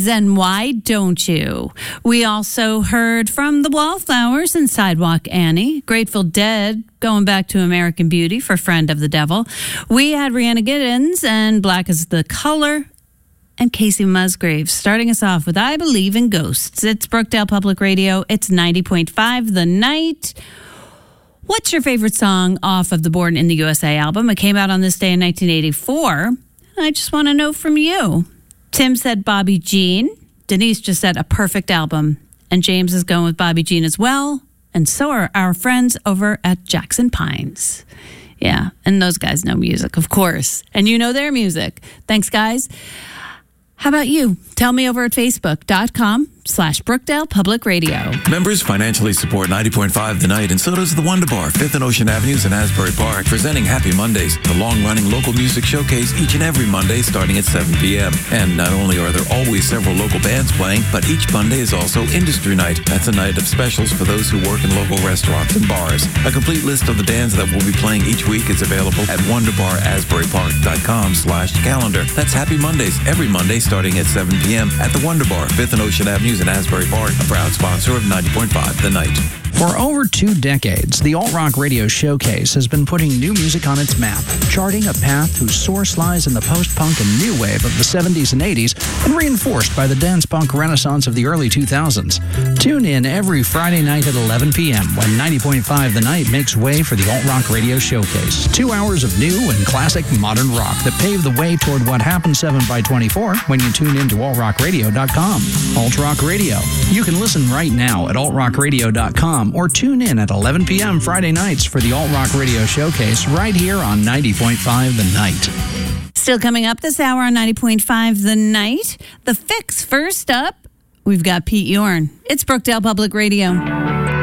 Breeze and Why Don't You? We also heard from the Wallflowers and Sidewalk Annie, Grateful Dead, going back to American Beauty for Friend of the Devil. We had Rihanna Giddens and Black is the Color, and Casey Musgraves starting us off with I Believe in Ghosts. It's Brookdale Public Radio. It's 90.5 The Night. What's your favorite song off of the Born in the USA album? It came out on this day in 1984. I just want to know from you. Tim said Bobby Jean. Denise just said a perfect album. And James is going with Bobby Jean as well. And so are our friends over at Jackson Pines. Yeah, and those guys know music, of course. And you know their music. Thanks, guys. How about you? Tell me over at Facebook.com/Brookdale Public Radio. Members financially support 90.5 The Night, and so does the Wonder Bar, 5th and Ocean Avenues in Asbury Park, presenting Happy Mondays, the long-running local music showcase each and every Monday starting at 7 p.m. And not only are there always several local bands playing, but each Monday is also Industry Night. That's a night of specials for those who work in local restaurants and bars. A complete list of the bands that will be playing each week is available at wonderbarasburypark.com/calendar. That's Happy Mondays every Monday starting at 7 p.m. at the Wonder Bar, 5th and Ocean Avenues in Asbury Park, a proud sponsor of 90.5 The Night. For over 2 decades, the Alt Rock Radio Showcase has been putting new music on its map, charting a path whose source lies in the post-punk and new wave of the 70s and 80s and reinforced by the dance punk renaissance of the early 2000s. Tune in every Friday night at 11 p.m. when 90.5 The Night makes way for the Alt Rock Radio Showcase. 2 hours of new and classic modern rock that pave the way toward what happens 7x24 when you tune in to altrockradio.com. Alt Rock Radio. You can listen right now at altrockradio.com or tune in at 11 p.m. Friday nights for the Alt Rock Radio Showcase right here on 90.5 The Night. Still coming up this hour on 90.5 The Night. The Fix. First up, we've got Pete Yorn. It's Brookdale Public Radio.